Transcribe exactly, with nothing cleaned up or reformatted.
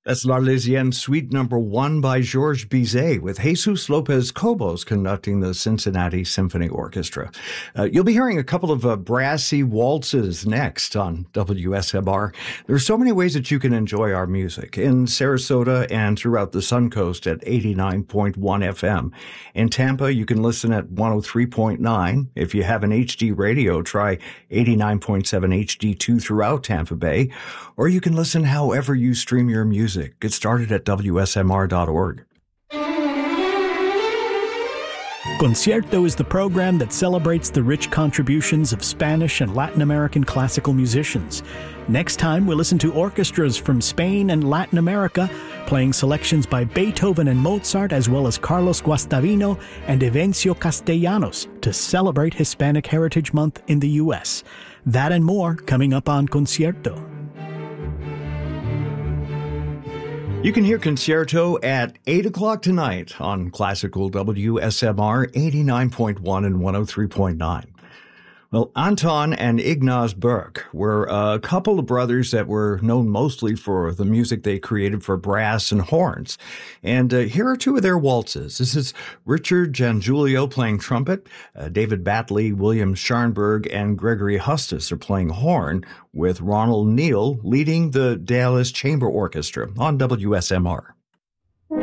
That's L'Arlésienne Suite Number One by Georges Bizet, with Jesus Lopez Cobos conducting the Cincinnati Symphony Orchestra. Uh, you'll be hearing a couple of uh, brassy waltzes next on W S M R. There are so many ways that you can enjoy our music in Sarasota and throughout the Suncoast at eighty-nine point one F M. In Tampa, you can listen at one oh three point nine. If you have an H D radio, try eighty-nine point seven H D two throughout Tampa Bay. Or you can listen however you stream your music. Get started at W S M R dot org. Concierto is the program that celebrates the rich contributions of Spanish and Latin American classical musicians. Next time, we'll listen to orchestras from Spain and Latin America, playing selections by Beethoven and Mozart, as well as Carlos Guastavino and Evencio Castellanos to celebrate Hispanic Heritage Month in the U S. That and more coming up on Concierto. You can hear Concierto at eight o'clock tonight on Classical W S M R eighty-nine point one and one oh three point nine. Well, Anton and Ignaz Berg were a couple of brothers that were known mostly for the music they created for brass and horns. And uh, here are two of their waltzes. This is Richard Jangiulio playing trumpet, uh, David Batley, William Scharnberg, and Gregory Hustis are playing horn, with Ronald Neal leading the Dallas Chamber Orchestra on W S M R.